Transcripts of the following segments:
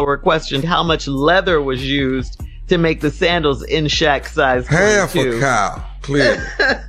follower questioned how much leather was used to make the sandals in Shaq's size 22. Half a cow, clearly.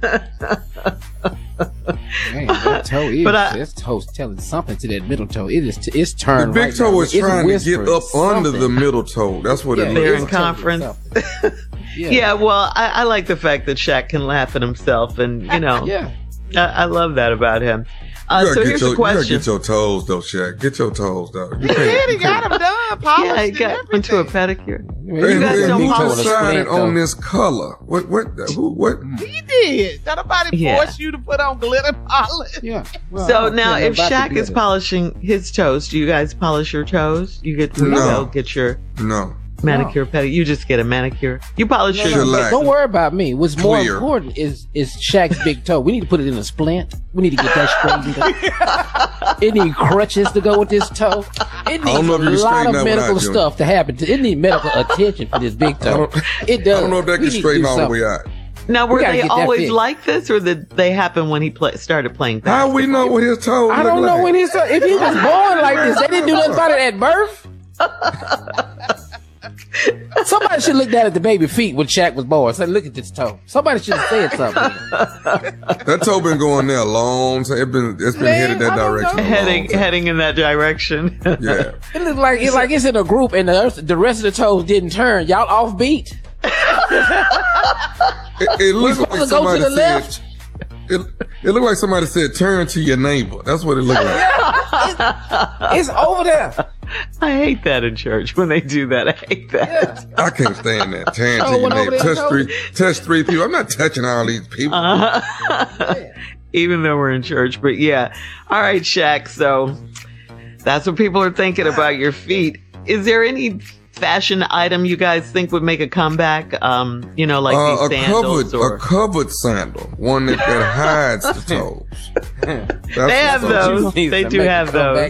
Man, that toe is, that toe's telling something to that middle toe. It's turned. The big toe was trying to get up under the middle toe. That's what it they're looks in conference. Yeah, well, I like the fact that Shaq can laugh at himself, and I love that about him. So here's the question. You gotta get your toes, though, Shaq. Get your toes, though. He got them done, polished. Yeah, he got into a pedicure. You guys who decided on this color? What? He did. Nobody forced you to put on glitter polish. Yeah. Well, so now, if Shaq is polishing his toes, do you guys polish your toes? You get to get your manicure, pedicure. You just get a manicure. You polish your toes. Don't worry about me. What's more important is Shaq's big toe. We need to put it in a splint. We need to get that straightened up. It needs crutches to go with this toe. It needs a lot of medical stuff to happen. It needs medical attention for this big toe. It does. I don't know if that can straighten all the way out. Now, were they always like this, or did they happen when he started playing basketball? How we know what his toe? I don't know when if he was born like this. They didn't do nothing about it at birth. Somebody should look down at the baby feet when Shaq was born. Say, look at this toe. Somebody should have said something. That toe been going there a long time. It's been headed that direction. Heading in that direction. Yeah. It looks like it's in a group and the rest of the toes didn't turn. Y'all off beat. It looks like somebody said. It looked like somebody said, "Turn to your neighbor." That's what it looked like. It's over there. I hate that in church when they do that. I hate that. Yeah. I can't stand that. Turn to your neighbor. Touch three people. I'm not touching all these people. Even though we're in church, but yeah. All right, Shaq. So that's what people are thinking about your feet. Is there any fashion item you guys think would make a comeback? Like these sandals, a covered sandal, one that hides the toes. They have those. They do have those.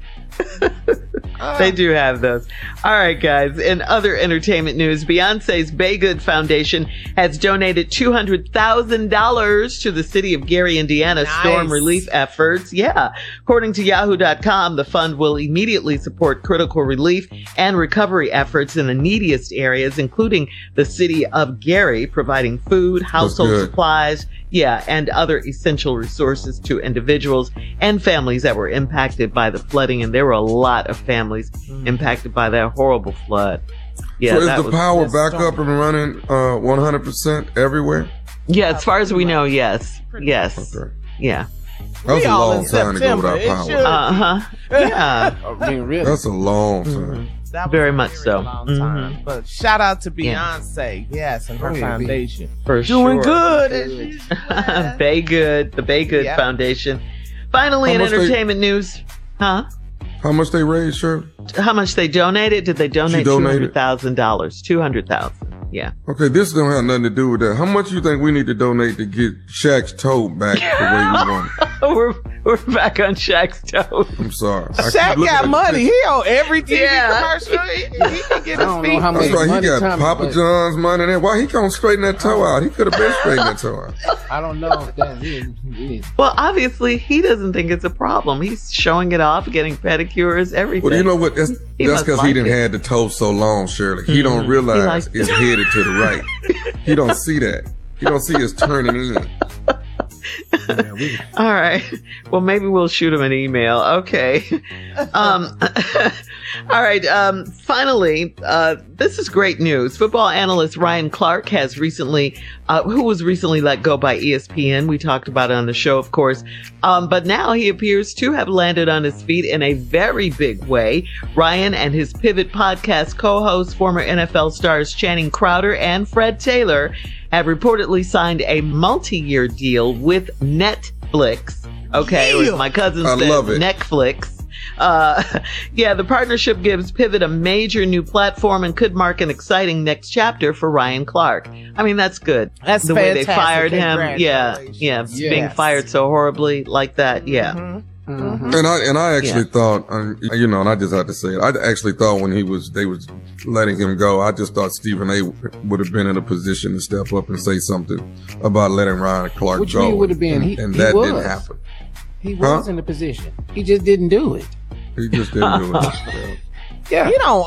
They do have those. All right, guys. In other entertainment news, Beyonce's Baygood Foundation has donated $200,000 to the city of Gary, Indiana storm relief efforts. Yeah. According to Yahoo.com, the fund will immediately support critical relief and recovery efforts in the neediest areas, including the city of Gary, providing food, household supplies, and other essential resources to individuals and families that were impacted by the flooding. And there were a lot of families impacted by that horrible flood. Yeah, so is the power back up and running 100% everywhere? Yeah, as far as we know, yes. Yes. Okay. Yeah. That was a long time to go without power. Yeah. That's a long time. Very much so. Time. But shout out to Beyonce, and her foundation for doing good. Baygood, the Baygood Foundation. Finally, in entertainment news, how much they raised, Shirley? How much they donated? Did they donate $200,000? $200,000. Yeah. Okay, this don't have nothing to do with that. How much you think we need to donate to get Shaq's toe back the way we want it? We're back on Shaq's toe. I'm sorry. Shaq got money. He on every TV commercial. He can get his feet. That's right. He got Papa John's money there. Why he can't straighten that toe out? He could have been straightening that toe out. I don't know if that is. Well, obviously, he doesn't think it's a problem. He's showing it off, getting pedicures, everything. Well, you know what? That's because he didn't have the toe so long, Shirley. He don't realize it's headed to the right. He don't see that. He don't see it's turning in. All right. Well, maybe we'll shoot him an email. Okay. All right. Finally, this is great news. Football analyst Ryan Clark has recently, who was recently let go by ESPN. We talked about it on the show, of course. But now he appears to have landed on his feet in a very big way. Ryan and his Pivot podcast co-hosts, former NFL stars Channing Crowder and Fred Taylor, have reportedly signed a multi-year deal with Netflix. Okay, or as my cousin said, Netflix. The partnership gives Pivot a major new platform and could mark an exciting next chapter for Ryan Clark. I mean, that's good. That's the fantastic. way they fired him. Being fired so horribly like that. Yeah. Mm-hmm. And I actually thought, and I just had to say it. I actually thought when they was letting him go, I just thought Stephen A. would have been in a position to step up and say something about letting Ryan Clark Which go. Which would have been? And that didn't happen. He was in the position. He just didn't do it. He just didn't do it. Yeah. You don't